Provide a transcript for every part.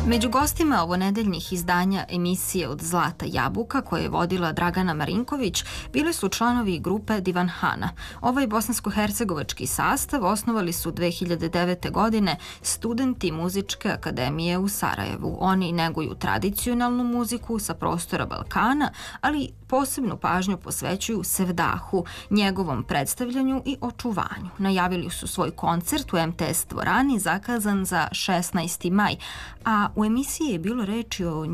Među gostima ovonedeljnih izdanja emisije Od zlata jabuka, koje je vodila Dragana Marinković, bili su članovi grupe Divanhana. Ovaj bosansko-hercegovački sastav osnovali su 2009. godine studenti Muzičke akademije u Sarajevu. Oni neguju tradicionalnu muziku sa prostora Balkana, ali posebnu pažnju posvećuju sevdahu, njegovom predstavljanju i očuvanju. Najavili su svoj koncert u MTS dvorani zakazan za 16. maj, a u emisiji je bilo reči o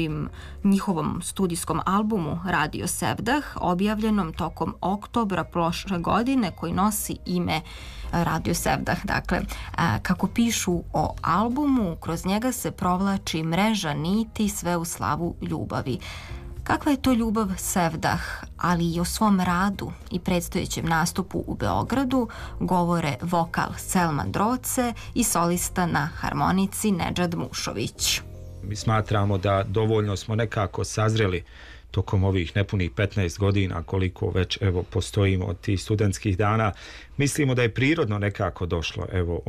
njihovom studijskom albumu Radio Sevdah, objavljenom tokom oktobra prošle godine, koji nosi ime Radio Sevdah. Dakle, kako pišu o albumu, kroz njega se provlači mreža niti, sve u slavu ljubavi. Kakva je to ljubav Sevdah, ali i o svom radu i predstojećem nastupu u Beogradu govore vokal Selman Droce i solista na harmonici Nedžad Mušović. Mi smatramo da dovoljno smo nekako sazreli tokom ovih nepunih 15 godina koliko već postojimo od tih studentskih dana. Mislimo da je prirodno nekako došlo,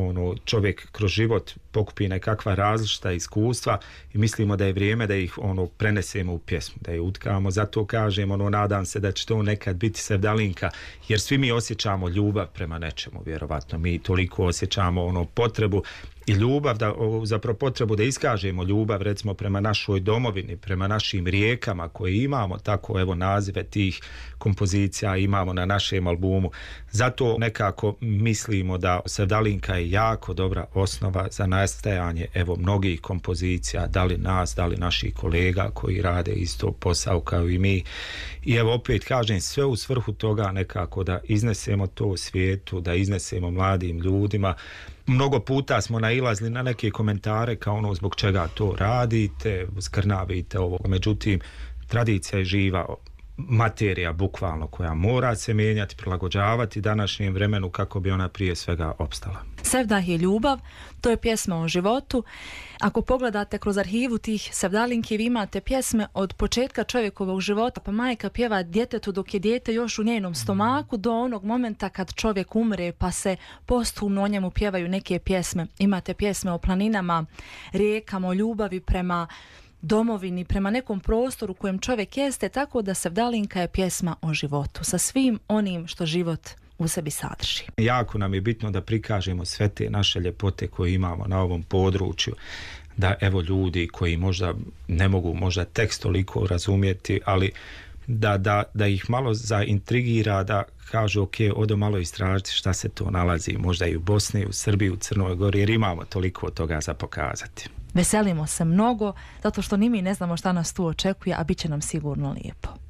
čovjek kroz život pokupi nekakva različita iskustva i mislimo da je vrijeme da ih prenesemo u pjesmu, da je utkamo. Zato kažem, nadam se da će to nekad biti sevdalinka, jer svi mi osjećamo ljubav prema nečemu, vjerovatno. Mi toliko osjećamo potrebu i ljubav, zapravo potrebu da iskažemo ljubav, recimo prema našoj domovini, prema našim rijekama koje imamo, tako nazive tih kompozicija imamo na našem albumu. Zato nekako mislimo da sevdalinka je jako dobra osnova za nastajanje mnogih kompozicija, da li nas, da li naših kolega koji rade isto posao kao i mi. I opet kažem, sve u svrhu toga nekako da iznesemo to svijetu, da iznesemo mladim ljudima. Mnogo puta smo nailazili na neke komentare kao zbog čega to radite, skrnavite ovo. Međutim, tradicija je živa materija, bukvalno, koja mora se mijenjati, prilagođavati današnjem vremenu kako bi ona prije svega opstala. Sevdah je ljubav, to je pjesma o životu. Ako pogledate kroz arhivu tih sevdalinki, vi imate pjesme od početka čovjekovog života, pa majka pjeva djetetu dok je dijete još u njenom stomaku, do onog momenta kad čovjek umre, pa se posthumno o njemu pjevaju neke pjesme. Imate pjesme o planinama, rijekama, o ljubavi prema domovini, prema nekom prostoru u kojem čovjek jeste, tako da sevdalinka je pjesma o životu, sa svim onim što život u sebi sadrži. Jako nam je bitno da prikažemo sve te naše ljepote koje imamo na ovom području, da ljudi koji možda ne mogu tekst toliko razumjeti, ali da ih malo zaintrigira, da kažu ok, odo malo istražiti šta se to nalazi, možda i u Bosni, u Srbiji, u Crnoj Gori, jer imamo toliko toga za pokazati. Veselimo se mnogo, zato što ni mi ne znamo šta nas tu očekuje, a bit će nam sigurno lijepo.